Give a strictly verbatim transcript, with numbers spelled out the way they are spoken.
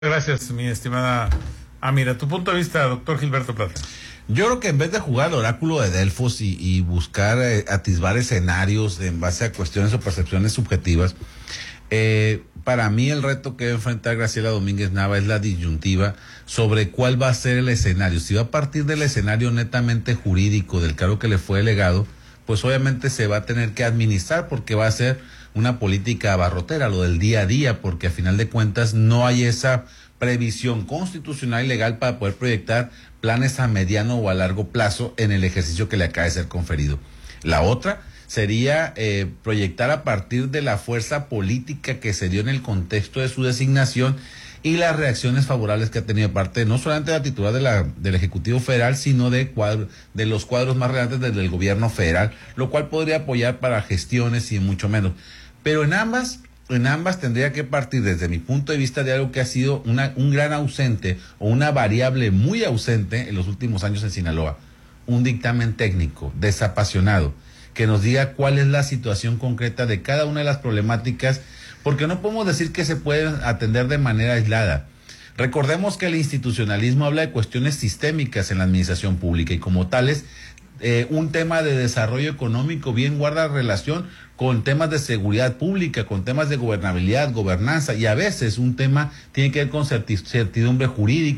Gracias, mi estimada Amira. Tu punto de vista, doctor Gilberto Plata. Yo creo que en vez de jugar al oráculo de Delfos y, y buscar eh, atisbar escenarios en base a cuestiones o percepciones subjetivas, eh, para mí el reto que debe enfrentar Graciela Domínguez Nava es la disyuntiva sobre cuál va a ser el escenario. Si va a partir del escenario netamente jurídico del cargo que le fue delegado, pues obviamente se va a tener que administrar porque va a ser una política abarrotera, lo del día a día, porque a final de cuentas no hay esa previsión constitucional y legal para poder proyectar planes a mediano o a largo plazo en el ejercicio que le acaba de ser conferido. La otra sería eh, proyectar a partir de la fuerza política que se dio en el contexto de su designación y las reacciones favorables que ha tenido parte no solamente de la titular de la, del Ejecutivo Federal, sino de, cuadro, de los cuadros más relevantes del, del gobierno federal, lo cual podría apoyar para gestiones y mucho menos. Pero en ambas, en ambas tendría que partir desde mi punto de vista de algo que ha sido una, un gran ausente o una variable muy ausente en los últimos años en Sinaloa, un dictamen técnico, desapasionado, que nos diga cuál es la situación concreta de cada una de las problemáticas, porque no podemos decir que se pueden atender de manera aislada. Recordemos que el institucionalismo habla de cuestiones sistémicas en la administración pública y como tales, eh, un tema de desarrollo económico bien guarda relación con temas de seguridad pública, con temas de gobernabilidad, gobernanza, y a veces un tema tiene que ver con certidumbre jurídica.